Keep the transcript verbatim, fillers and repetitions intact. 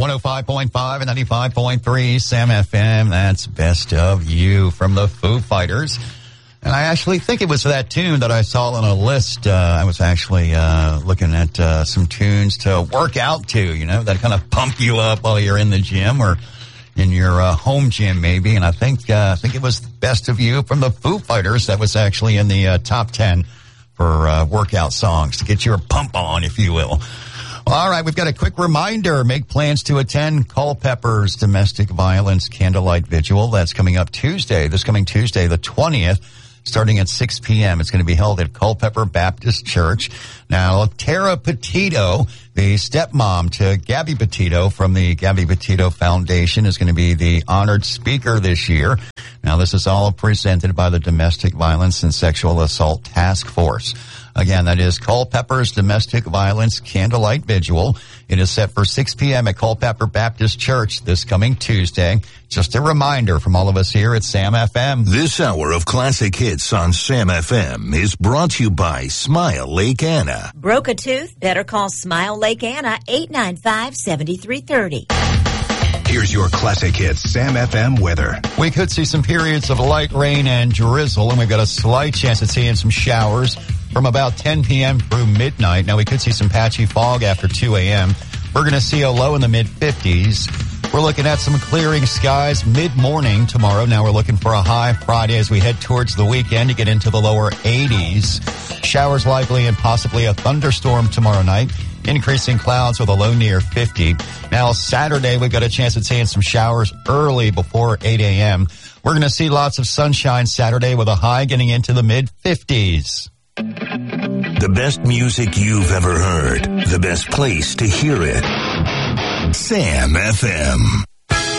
one oh five point five and ninety-five point three Sam F M. That's Best of You from the Foo Fighters. And I actually think it was that tune that I saw on a list. Uh, I was actually uh, looking at uh, some tunes to work out to, you know, that kind of pump you up while you're in the gym or in your uh, home gym maybe. And I think uh, I think it was Best of You from the Foo Fighters that was actually in the uh, top ten for uh, workout songs to get your pump on, if you will. Well, all right, we've got a quick reminder. Make plans to attend Culpeper's Domestic Violence Candlelight Vigil. That's coming up Tuesday, this coming Tuesday, the twentieth. Starting at six p.m. It's going to be held at Culpeper Baptist Church. Now, Tara Petito, the stepmom to Gabby Petito from the Gabby Petito Foundation, is going to be the honored speaker this year. Now, this is all presented by the Domestic Violence and Sexual Assault Task Force. Again, that is Culpeper's Domestic Violence Candlelight Vigil. It is set for six p.m. at Culpeper Baptist Church this coming Tuesday. Just a reminder from all of us here at Sam F M. This hour of classic hits on Sam F M is brought to you by Smile Lake Anna. Broke a tooth? Better call Smile Lake Anna, eight nine five, seven three three zero. Here's your classic hits Sam F M weather. We could see some periods of light rain and drizzle, and we've got a slight chance of seeing some showers from about ten p.m. through midnight. Now, we could see some patchy fog after two a.m. We're going to see a low in the mid-fifties. We're looking at some clearing skies mid-morning tomorrow. Now we're looking for a high Friday as we head towards the weekend to get into the lower eighties. Showers likely and possibly a thunderstorm tomorrow night. Increasing clouds with a low near fifty. Now Saturday, we've got a chance of seeing some showers early before eight a.m. We're going to see lots of sunshine Saturday with a high getting into the mid-fifties. The best music you've ever heard. The best place to hear it. Sam F M.